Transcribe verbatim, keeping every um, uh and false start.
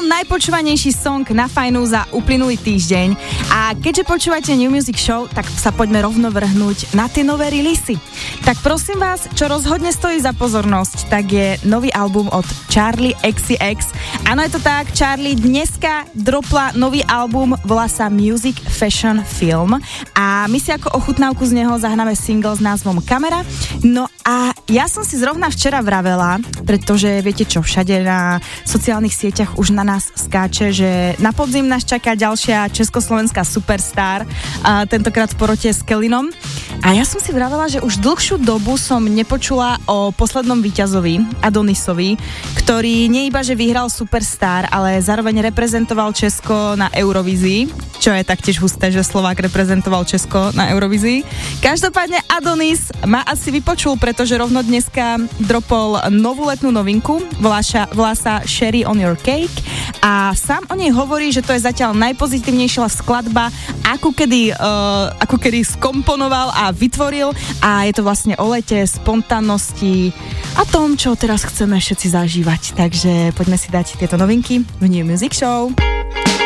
najpočúvanejší song na Fajnu za uplynulý týždeň. A keďže počúvate New Music Show, tak sa poďme rovno vrhnúť na tie nové releasy. Tak prosím vás, čo rozhodne stojí za pozornosť, tak je nový album od Charli X C X. Áno, je to tak, Charli dneska dropla nový album, volá sa Music Fashion Film a my si ako ochutnávku z neho zahnáme single s názvom Kamera. No a ja som si zrovna včera vravela, pretože viete čo, všade na sociálnych sieťach už na nás skáče, že na podzim nás čaká ďalšia československá superstar, a tentokrát v porote s Kellynom. A ja som si vravela, že už dlhšiu dobu som nepočula o poslednom víťazovi, Adonisovi, ktorý nie iba, že vyhral Superstar, ale zároveň reprezentoval Česko na Eurovízii, čo je taktiež husté, že Slovák reprezentoval Česko na Eurovízii. Každopádne Adonis ma asi vypočul, pretože rovno dneska dropol novú letnú novinku, volá, ša, volá sa Sherry on your cake a sám o nej hovorí, že to je zatiaľ najpozitívnejšia skladba, akú kedy, uh, akú kedy skomponoval a vytvoril a je to vlastne o lete, spontánnosti a tom, čo teraz chceme všetci zažívať. Takže poďme si dať tieto novinky v New Music Show.